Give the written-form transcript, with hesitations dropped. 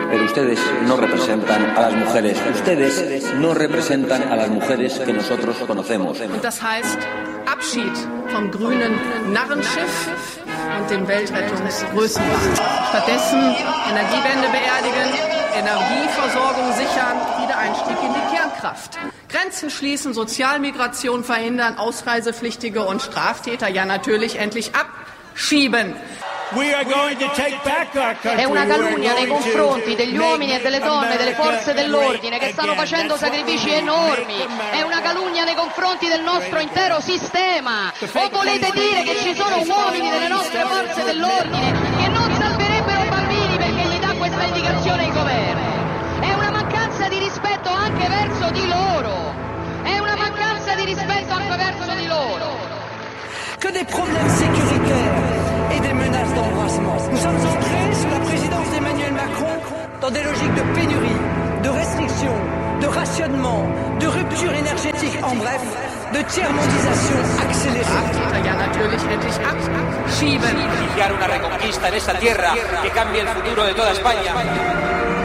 pero ustedes no representan a las mujeres. Ustedes no representan a las mujeres que nosotros conocemos. Und das heißt Abschied vom grünen Narrenschiff und dem Weltrettungsgrößenwahn. Stattdessen Energiewende beerdigen, Energieversorgung sichern, Wiedereinstieg in die Kernkraft. Grenzen schließen, Sozialmigration verhindern, Ausreisepflichtige und Straftäter ja natürlich endlich abschieben. È una calunnia nei confronti degli uomini e delle donne delle forze dell'ordine che stanno facendo sacrifici enormi, è una calunnia nei confronti del nostro intero sistema. O volete dire che ci sono uomini delle nostre forze dell'ordine che non salverebbero bambini perché gli dà questa indicazione il governo? È una mancanza di rispetto anche verso di loro, è una mancanza di rispetto anche verso di loro. Que des problèmes sécuritaires et des menaces d'embrasement. Nous sommes entrés sous la présidence d'Emmanuel Macron dans des logiques de pénurie, de restriction, de rationnement, de rupture énergétique, en bref, de tiers-mondisation accélérée. Ja natürlich endlich abschieben. Iniciar una reconquista en esta tierra que cambie el futuro de toda España.